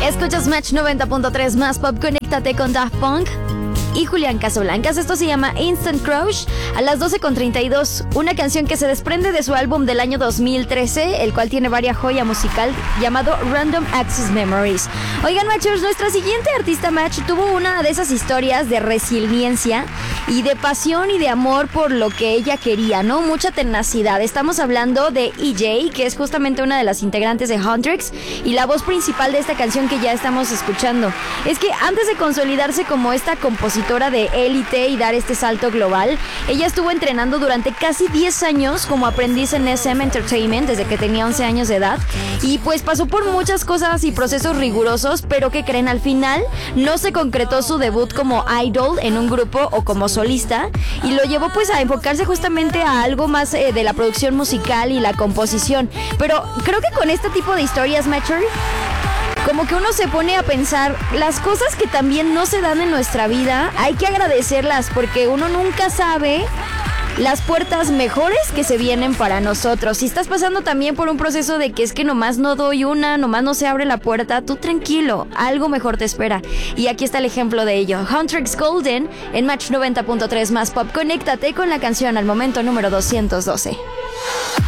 Escuchas Match 90.3 más pop, conéctate con Daft Punk y Julián Casablancas. Esto se llama Instant Crush a las 12:32, una canción que se desprende de su álbum del año 2013, el cual tiene varias joya musical llamado Random Access Memories. Oigan, Matchers, nuestra siguiente artista Match tuvo una de esas historias de resiliencia y de pasión y de amor por lo que ella quería, ¿no? Mucha tenacidad. Estamos hablando de EJ, que es justamente una de las integrantes de Huntrix y la voz principal de esta canción que ya estamos escuchando. Es que antes de consolidarse como esta compositora de élite y dar este salto global, ella estuvo entrenando durante casi 10 años como aprendiz en SM Entertainment desde que tenía 11 años de edad, y pues pasó por muchas cosas y procesos rigurosos, pero ¿qué creen? Al final no se concretó su debut como idol en un grupo o como solista, y lo llevó pues a enfocarse justamente a algo más de la producción musical y la composición. Pero creo que con este tipo de historias, Matcher, como que uno se pone a pensar las cosas que también no se dan en nuestra vida, hay que agradecerlas porque uno nunca sabe las puertas mejores que se vienen para nosotros. Si estás pasando también por un proceso de que es que nomás no doy una, nomás no se abre la puerta, tú tranquilo, algo mejor te espera. Y aquí está el ejemplo de ello. Huntrix Golden en Match 90.3 más pop. Conéctate con la canción al momento número 212.